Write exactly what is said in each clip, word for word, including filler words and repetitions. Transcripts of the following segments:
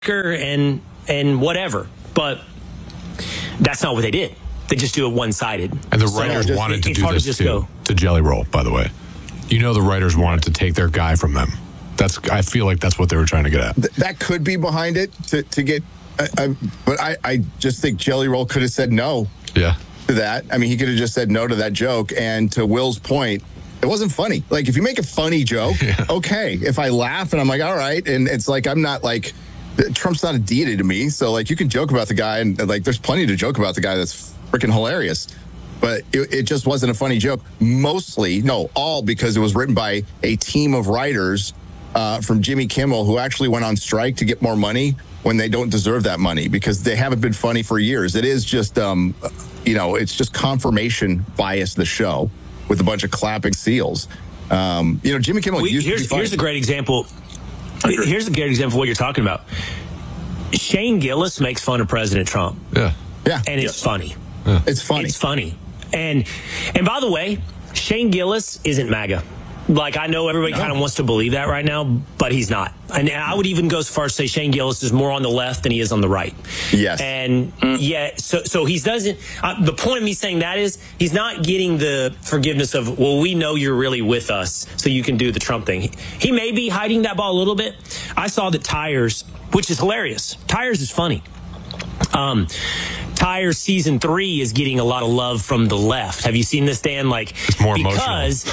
and and whatever. But that's not what they did. They just do it one-sided. And the So writers just- wanted it- to it's do hard this to just to, go. to Jelly Roll, by the way. You know the writers wanted to take their guy from them. That's I feel like that's what they were trying to get at. Th- that could be behind it to, to get, uh, uh, but I, I just think Jelly Roll could have said no Yeah. to that. I mean, he could have just said no to that joke. And to Will's point, it wasn't funny. Like, if you make a funny joke, Yeah. okay. If I laugh and I'm like, all right, and it's like, I'm not like, Trump's not a deity to me. So, like, you can joke about the guy, and, like, there's plenty to joke about the guy that's freaking hilarious. But it, it just wasn't a funny joke. Mostly, no, all because it was written by a team of writers uh, from Jimmy Kimmel who actually went on strike to get more money when they don't deserve that money because they haven't been funny for years. It is just, um, you know, it's just confirmation bias, the show, with a bunch of clapping seals. Um, you know, Jimmy Kimmel We, used here's, to be funny. here's a great example. Here's a great example of what you're talking about. Shane Gillis makes fun of President Trump. Yeah. Yeah. And it's funny. It's funny. It's funny. And and by the way, Shane Gillis isn't MAGA. Like, I know everybody No. kind of wants to believe that right now, but he's not. And I would even go as far as say Shane Gillis is more on the left than he is on the right. Yes. And yeah, so so he doesn't. Uh, the point of me saying that is he's not getting the forgiveness of, well, we know you're really with us, so you can do the Trump thing. He, he may be hiding that ball a little bit. I saw that Tires, which is hilarious. Tires is funny. Um, Tires season three is getting a lot of love from the left. Have you seen this, Dan? Like, It's more because.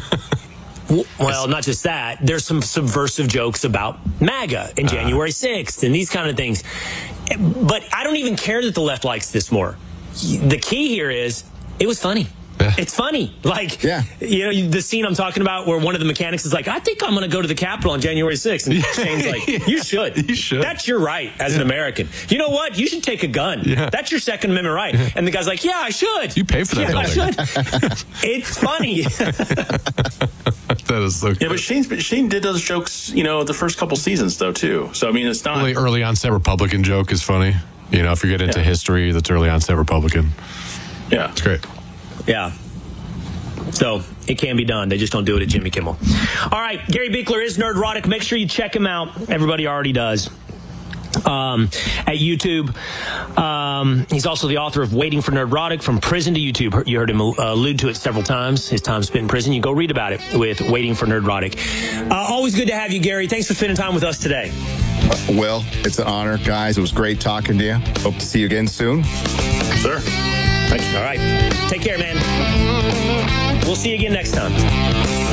W- Well, not just that. There's some subversive jokes about MAGA and January sixth and these kind of things. But I don't even care that the left likes this more. The key here is it was funny. Yeah. It's funny. Like, Yeah. you know, the scene I'm talking about where one of the mechanics is like, I think I'm going to go to the Capitol on January sixth. And Shane's like, you should. You should. That's your right as an American. You know what? You should take a gun. Yeah. That's your Second Amendment right. And the guy's like, yeah, I should. You pay for that yeah, I building. should. It's funny. That is so good. Yeah, but Shane, Shane did those jokes, you know, the first couple seasons, though, too. So, I mean, it's not... Early, early onset Republican joke is funny. You know, if you get into Yeah. history, that's early onset Republican. Yeah. It's great. Yeah. So it can be done. They just don't do it at Jimmy Kimmel. All right. Gary Bickler is Nerdrotic. Make sure you check him out. Everybody already does. Um, at YouTube. Um, he's also the author of Waiting for Nerdrotic, From Prison to YouTube. You heard him uh, allude to it several times, his time spent in prison. You go read about it with Waiting for Nerdrotic. Uh, always good to have you, Gary. Thanks for spending time with us today. Will, it's an honor, guys. It was great talking to you. Hope to see you again soon. Sure. Thank you. All right. Take care, man. We'll see you again next time.